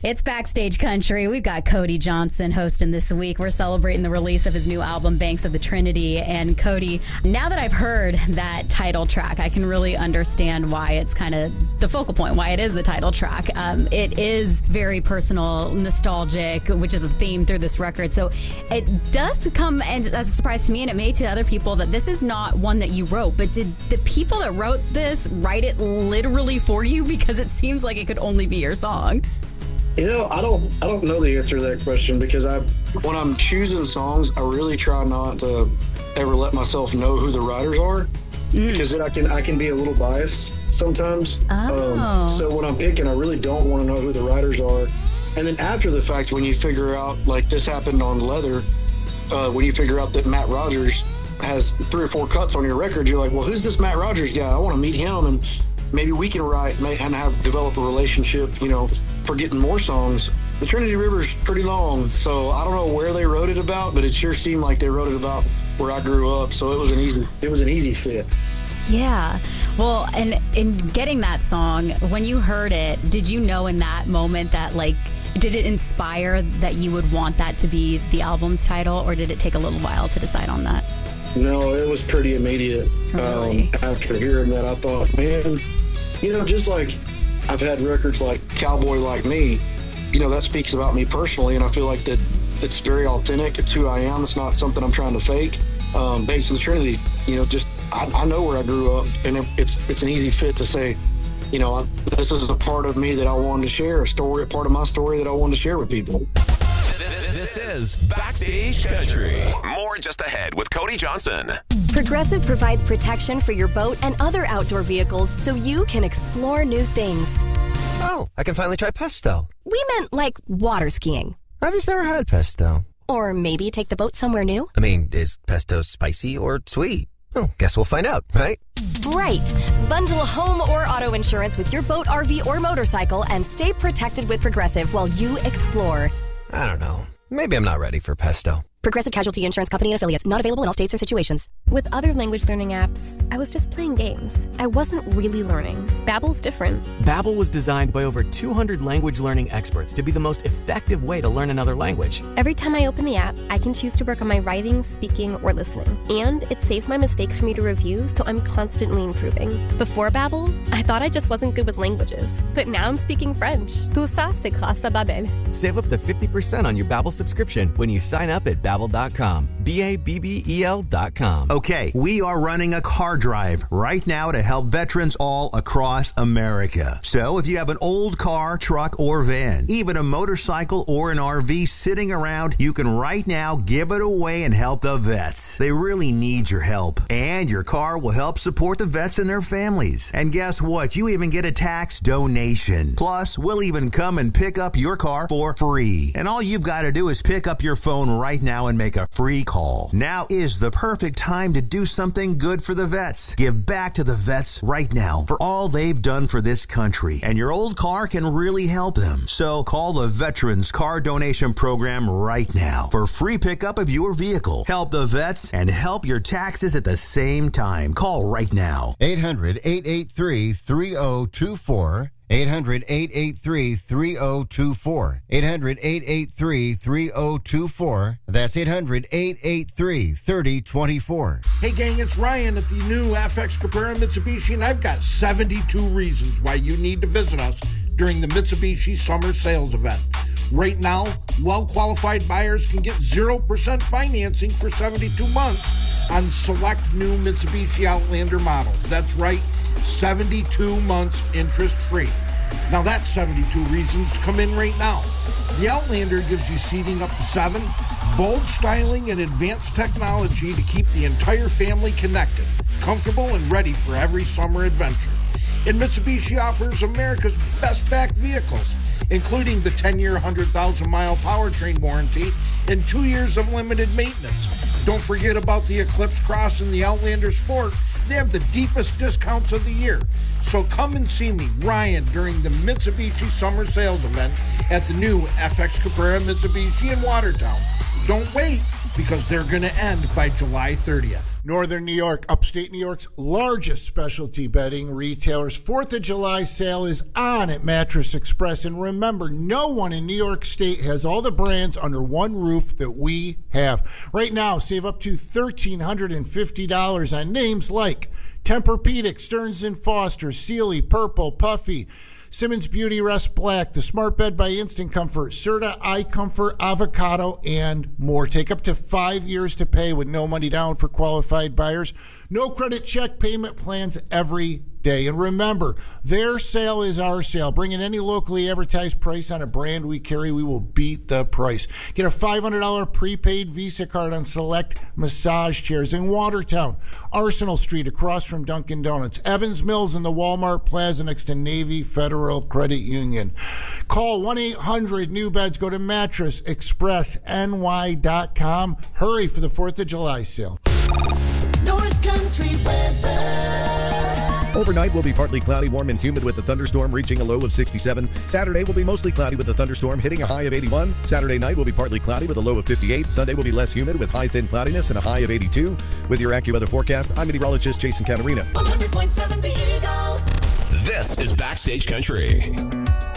It's Backstage Country. We've got Cody Johnson hosting this week. We're celebrating the release of his new album, Banks of the Trinity. And Cody, now that I've heard that title track, I can really understand why it's kind of the focal point, why it is the title track. It is very personal, nostalgic, which is a theme through this record. So it does come as a surprise to me, and it may to other people, that this is not one that you wrote. But did the people that wrote this write it literally for you? Because it seems like it could only be your song. You know, I don't know the answer to that question, because when I'm choosing songs, I really try not to ever let myself know who the writers are, because then I can be a little biased sometimes. So when I'm picking, I really don't want to know who the writers are. And then after the fact, when you figure out, like this happened on Leather, when you figure out that Matt Rogers has 3 or 4 cuts on your record, you're like, well, who's this Matt Rogers guy? I want to meet him, and maybe we can write and develop a relationship, you know, for getting more songs. The Trinity River's pretty long, so I don't know where they wrote it about, but it sure seemed like they wrote it about where I grew up, so it was an easy fit. Yeah. Well, and in getting that song, when you heard it, did you know in that moment that, like, did it inspire that you would want that to be the album's title, or did it take a little while to decide on that? No, it was pretty immediate. Really? After hearing that, I thought, man, you know, just like I've had records like Cowboy Like Me, you know, that speaks about me personally, and I feel like that it's very authentic. It's who I am. It's not something I'm trying to fake. Banks of the Trinity, you know, just I know where I grew up, and it's an easy fit to say, you know, this is a part of me that I wanted to share, a part of my story that I wanted to share with people. This is Backstage Country. More just ahead with Cody Johnson. Progressive provides protection for your boat and other outdoor vehicles so you can explore new things. Oh, I can finally try pesto. We meant like water skiing. I've just never had pesto. Or maybe take the boat somewhere new. I mean, is pesto spicy or sweet? Oh, guess we'll find out, right? Right. Bundle home or auto insurance with your boat, RV, or motorcycle and stay protected with Progressive while you explore. I don't know. Maybe I'm not ready for pesto. Progressive Casualty Insurance Company and Affiliates. Not available in all states or situations. With other language learning apps, I was just playing games. I wasn't really learning. Babbel's different. Babbel was designed by over 200 language learning experts to be the most effective way to learn another language. Every time I open the app, I can choose to work on my writing, speaking, or listening. And it saves my mistakes for me to review, so I'm constantly improving. Before Babbel, I thought I just wasn't good with languages. But now I'm speaking French. Tout ça, c'est grâce à Babbel. Save up to 50% on your Babbel subscription when you sign up at Babbel.com. Babbel.com. Okay, we are running a car drive right now to help veterans all across America. So if you have an old car, truck, or van, even a motorcycle or an RV sitting around, you can right now give it away and help the vets. They really need your help. And your car will help support the vets and their families. And guess what? You even get a tax donation. Plus, we'll even come and pick up your car for free. And all you've got to do is pick up your phone right now and make a free call. Now is the perfect time to do something good for the vets. Give back to the vets right now for all they've done for this country. And your old car can really help them. So call the Veterans Car Donation Program right now for free pickup of your vehicle. Help the vets and help your taxes at the same time. Call right now. 800-883-3024. 800-883-3024. 800-883-3024. That's 800-883-3024. Hey gang, it's Ryan at the new FX Cabrera Mitsubishi, and I've got 72 reasons why you need to visit us during the Mitsubishi Summer Sales Event. Right now, well-qualified buyers can get 0% financing for 72 months on select new Mitsubishi Outlander models. That's right, 72 months interest-free. Now that's 72 reasons to come in right now. The Outlander gives you seating up to 7, bold styling and advanced technology to keep the entire family connected, comfortable, and ready for every summer adventure. And Mitsubishi offers America's best-backed vehicles, including the 10-year, 100,000-mile powertrain warranty and 2 years of limited maintenance. Don't forget about the Eclipse Cross and the Outlander Sport. They have the deepest discounts of the year. So come and see me, Ryan, during the Mitsubishi Summer Sales Event at the new FX Cabrera Mitsubishi in Watertown. Don't wait, because they're going to end by July 30th. Northern New York, upstate New York's largest specialty bedding retailers. 4th of July sale is on at Mattress Express. And remember, no one in New York State has all the brands under one roof that we have. Right now, save up to $1,350 on names like Tempur-Pedic, Stearns & Foster, Sealy, Purple, Puffy, Simmons Beauty Rest Black, the Smart Bed by Instant Comfort, Serta iComfort, Avocado, and more. Take up to 5 years to pay with no money down for qualified buyers. No credit check payment plans every day. And remember, their sale is our sale. Bring in any locally advertised price on a brand we carry. We will beat the price. Get a $500 prepaid Visa card on select massage chairs in Watertown, Arsenal Street across from Dunkin' Donuts, Evans Mills in the Walmart Plaza next to Navy Federal Credit Union. Call 1-800-NEW-BEDS. Go to MattressExpressNY.com. Hurry for the 4th of July sale. North Country weather. Overnight will be partly cloudy, warm and humid with a thunderstorm reaching a low of 67. Saturday will be mostly cloudy with a thunderstorm hitting a high of 81. Saturday night will be partly cloudy with a low of 58. Sunday will be less humid with high thin cloudiness and a high of 82. With your AccuWeather forecast, I'm meteorologist Jason Caterina. 100.7 The Eagle. This is Backstage Country.